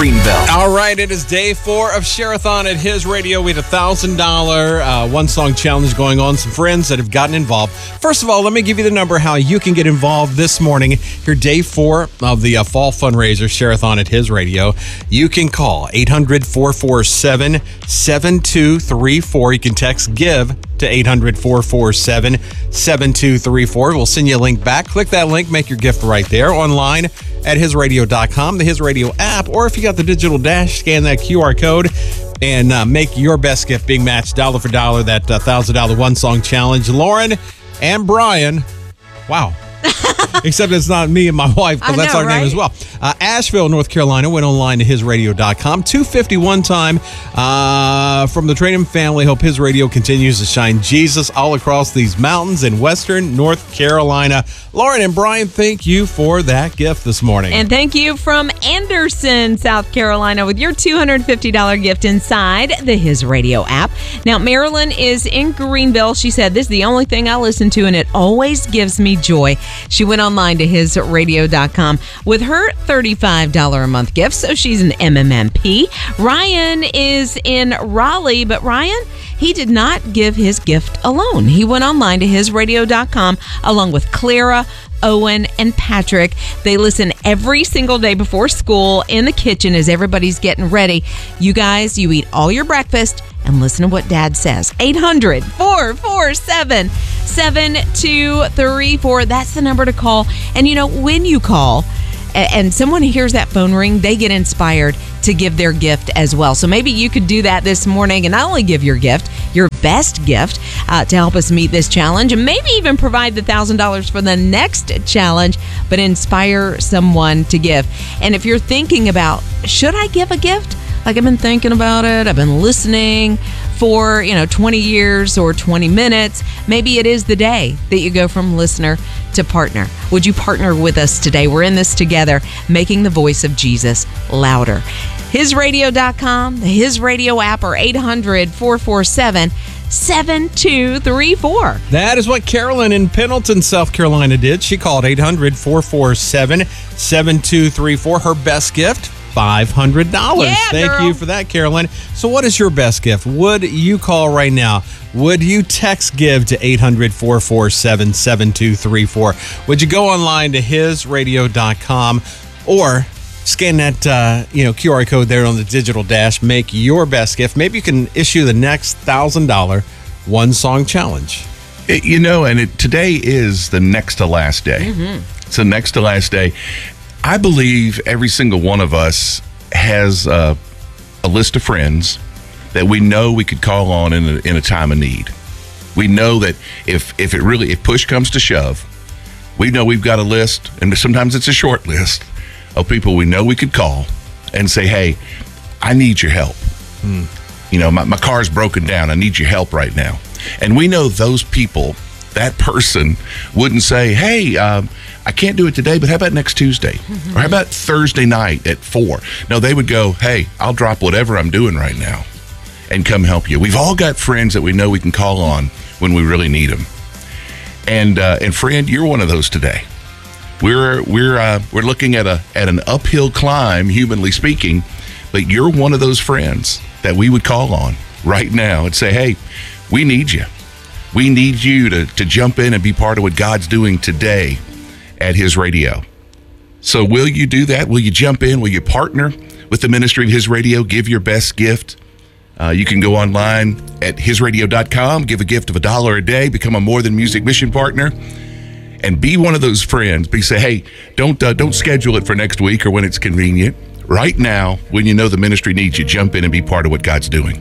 Greenbelt. All right, it is day 4 of Share-a-thon at His Radio. We had a $1,000 one-song challenge going on. Some friends that have gotten involved. First of all, let me give you the number how you can get involved this morning. Here, day 4 of the fall fundraiser, Share-a-thon at His Radio. You can call 800-447-7234. You can text GIVE to 800-447-7234. We'll send you a link back. Click that link, make your gift right there online at hisradio.com, the His Radio app, or if you got the digital dash, scan that QR code and make your best gift being matched dollar for dollar, that $1,000 one-song challenge. Lauren and Brian, wow. Except it's not me and my wife, because that's our name as well. Asheville, North Carolina, went online to hisradio.com. 2:51 time from the Trainham family. Hope His Radio continues to shine Jesus all across these mountains in western North Carolina. Lauren and Brian, thank you for that gift this morning. And thank you from Anderson, South Carolina, with your $250 gift inside the His Radio app. Now, Marilyn is in Greenville. She said, "This is the only thing I listen to, and it always gives me joy." She went online to hisradio.com with her $35 a month gift, so she's an MMMP. Ryan is in Raleigh, but Ryan, he did not give his gift alone. He went online to hisradio.com along with Clara, Owen, and Patrick. They listen every single day before school in the kitchen as everybody's getting ready. You guys, you eat all your breakfast and listen to what Dad says. 800-447-7234. That's the number to call. And you know, when you call and someone hears that phone ring, they get inspired to give their gift as well. So maybe you could do that this morning and not only give your gift, your best gift, to help us meet this challenge, and maybe even provide the $1,000 for the next challenge, but inspire someone to give. And if you're thinking about, should I give a gift? Like, I've been thinking about it, I've been listening for 20 years or 20 minutes. Maybe it is the day that you go from listener to partner. Would you partner with us today? We're in this together, making the voice of Jesus louder. Hisradio.com, the His Radio app, or 800-447-7234. That is what Carolyn in Pendleton, South Carolina did. She called 800-447-7234. Her best gift, $500. Yeah, Thank girl. you for that, Carolyn. So what is your best gift? Would you call right now? Would you text GIVE to 800-447-7234? Would you go online to hisradio.com or scan that QR code there on the digital dash, make your best gift? Maybe you can issue the next $1,000 one-song challenge. Today is the next to last day. Mm-hmm. It's the next to last day. I believe every single one of us has a list of friends that we know we could call on in a time of need. We know that if push comes to shove, we know we've got a list, and sometimes it's a short list of people we know we could call and say, "Hey, I need your help. My car's broken down. I need your help right now." And we know those people, that person wouldn't say, "Hey, I can't do it today, but how about next Tuesday? Or how about Thursday night at 4? No, they would go, "Hey, I'll drop whatever I'm doing right now and come help you." We've all got friends that we know we can call on when we really need them. And friend, you're one of those today. We're looking at an uphill climb, humanly speaking, but you're one of those friends that we would call on right now and say, "Hey, we need you. We need you to jump in and be part of what God's doing today at His Radio." So will you do that? Will you jump in? Will you partner with the ministry of His Radio? Give your best gift. You can go online at hisradio.com, give a gift of $1 a day, become a More Than Music mission partner, and be one of those friends. Say, "Hey, don't schedule it for next week or when it's convenient. Right now, when you know the ministry needs you, jump in and be part of what God's doing."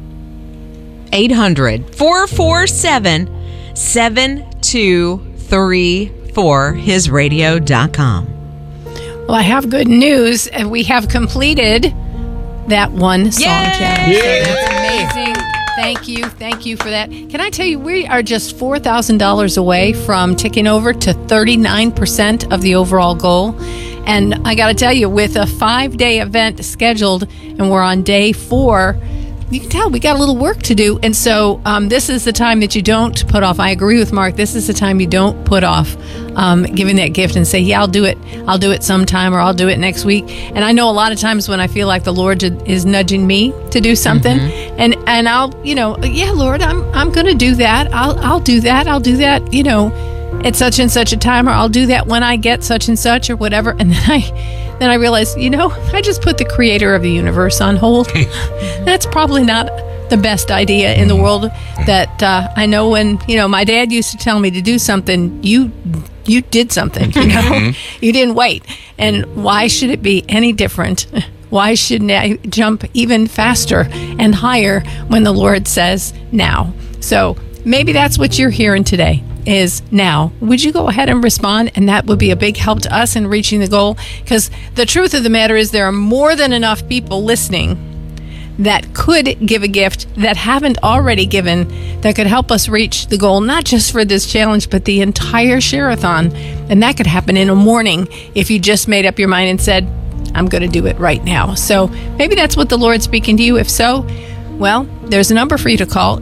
800-447-7234, hisradio.com. Well, I have good news. We have completed that one song challenge. So that's amazing. Thank you for that. Can I tell you, we are just $4,000 away from ticking over to 39% of the overall goal. And I got to tell you, with a 5-day event scheduled, and we're on day 4, you can tell we got a little work to do. And so this is the time that you don't put off. I agree with Mark. This is the time you don't put off giving that gift and say, yeah, I'll do it. I'll do it sometime, or I'll do it next week. And I know a lot of times when I feel like the Lord is nudging me to do something, and I'll, yeah, Lord, I'm going to do that. I'll do that. I'll do that, at such and such a time, or I'll do that when I get such and such or whatever. And then I realize, I just put the creator of the universe on hold. That's probably not the best idea in the world. That I know when, my dad used to tell me to do something, you did something, you didn't wait. And why should it be any different? Why shouldn't I jump even faster and higher when the Lord says now? So maybe that's what you're hearing today. Is now. Would you go ahead and respond? And that would be a big help to us in reaching the goal. Because the truth of the matter is there are more than enough people listening that could give a gift that haven't already given, that could help us reach the goal, not just for this challenge, but the entire Share-a-thon. And that could happen in a morning if you just made up your mind and said, I'm going to do it right now. So maybe that's what the Lord's speaking to you. If so, well, there's a number for you to call,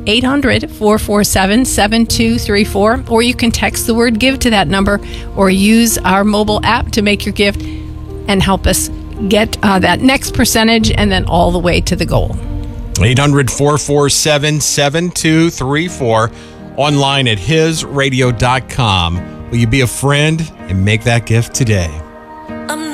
800-447-7234, or you can text the word GIVE to that number, or use our mobile app to make your gift and help us get that next percentage and then all the way to the goal. 800-447-7234, online at hisradio.com. Will you be a friend and make that gift today?